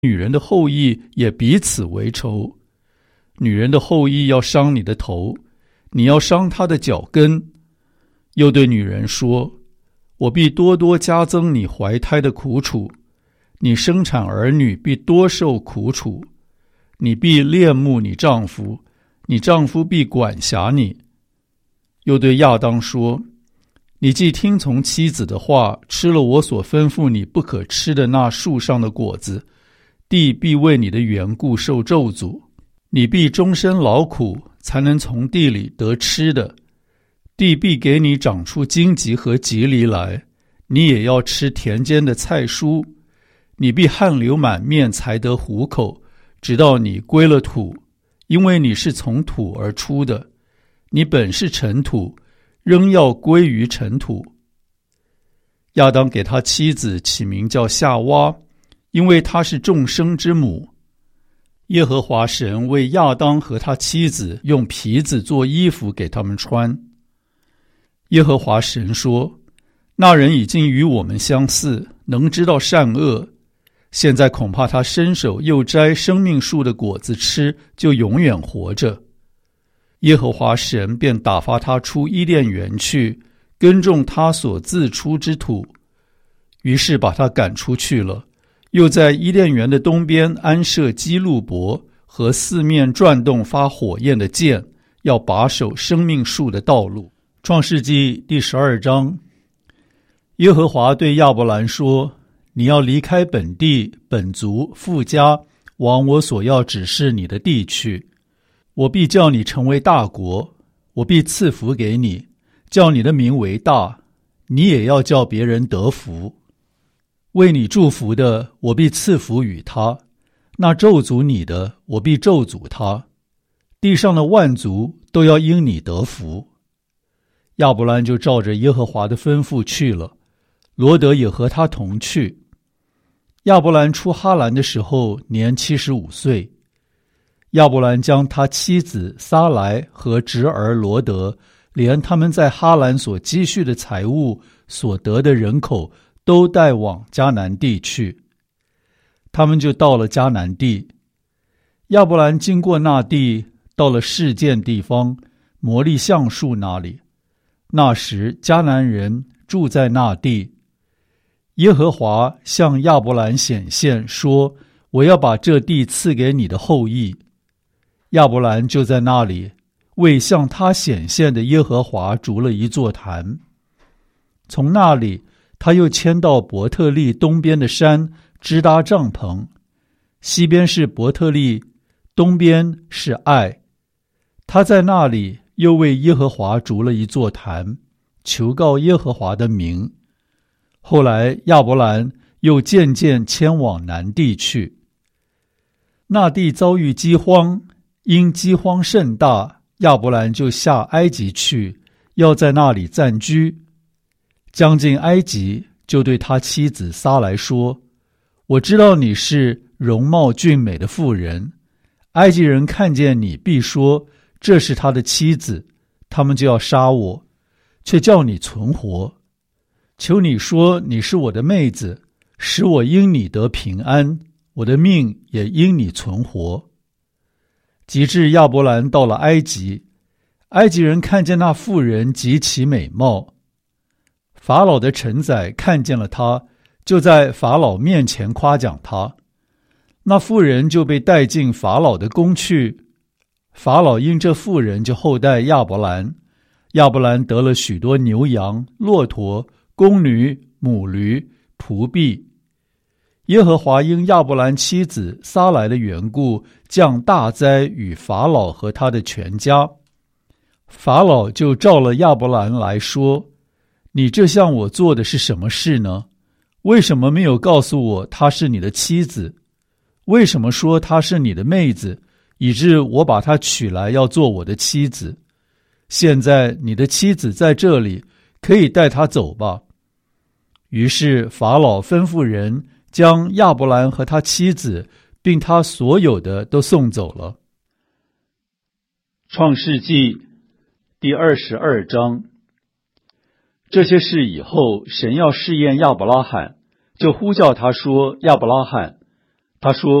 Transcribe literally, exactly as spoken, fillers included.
女人的后裔也彼此为仇。女人的后裔要伤你的头，你要伤她的脚跟。又对女人说，我必多多加增你怀胎的苦楚，你生产儿女必多受苦楚，你必恋慕你丈夫，你丈夫必管辖你。又对亚当说，你既听从妻子的话，吃了我所吩咐你不可吃的那树上的果子，地必为你的缘故受咒诅，你必终身劳苦，才能从地里得吃的。地必给你长出荆棘和棘藜来，你也要吃田间的菜蔬。你必汗流满面才得糊口，直到你归了土，因为你是从土而出的，你本是尘土，仍要归于尘土。亚当给他妻子起名叫夏娃，因为她是众生之母。耶和华神为亚当和他妻子用皮子做衣服给他们穿。耶和华神说，那人已经与我们相似，能知道善恶，现在恐怕他伸手又摘生命树的果子吃，就永远活着。耶和华神便打发他出伊甸园去，耕种他所自出之土，于是把他赶出去了，又在伊甸园的东边安设基路伯和四面转动发火焰的剑，要把守生命树的道路。创世纪第十二章，耶和华对亚伯兰说，你要离开本地本族父家，往我所要指示你的地去。我必叫你成为大国，我必赐福给你，叫你的名为大，你也要叫别人得福。为你祝福的，我必赐福与他；那咒诅你的，我必咒诅他。地上的万族都要因你得福。亚伯兰就照着耶和华的吩咐去了，罗得也和他同去。亚伯兰出哈兰的时候年七十五岁。亚伯兰将他妻子撒来和侄儿罗得，连他们在哈兰所积蓄的财物所得的人口，都带往迦南地去。他们就到了迦南地。亚伯兰经过那地，到了示剑地方，摩利橡树那里。那时迦南人住在那地。耶和华向亚伯兰显现说，我要把这地赐给你的后裔。亚伯兰就在那里为向他显现的耶和华筑了一座坛。从那里他又迁到伯特利东边的山，支搭帐篷，西边是伯特利，东边是爱。他在那里又为耶和华筑了一座坛，求告耶和华的名。后来亚伯兰又渐渐迁往南地去。那地遭遇饥荒，因饥荒甚大，亚伯兰就下埃及去，要在那里暂居。将近埃及，就对他妻子撒来说，我知道你是容貌俊美的妇人，埃及人看见你必说，这是他的妻子，他们就要杀我，却叫你存活。求你说你是我的妹子，使我因你得平安，我的命也因你存活。及至亚伯兰到了埃及，埃及人看见那妇人极其美貌，法老的臣宰看见了他，就在法老面前夸奖他。那妇人就被带进法老的宫去。法老因这妇人就厚待亚伯兰。亚伯兰得了许多牛羊、骆驼、公驴、母驴、仆婢。耶和华因亚伯兰妻子撒来的缘故，降大灾与法老和他的全家。法老就召了亚伯兰来说，你这向我做的是什么事呢？为什么没有告诉我她是你的妻子？为什么说她是你的妹子，以致我把她娶来要做我的妻子？现在你的妻子在这里，可以带她走吧。于是法老吩咐人将亚伯兰和他妻子并他所有的都送走了。创世纪第二十二章。这些事以后，神要试验亚伯拉罕，就呼叫他说，亚伯拉罕。 他说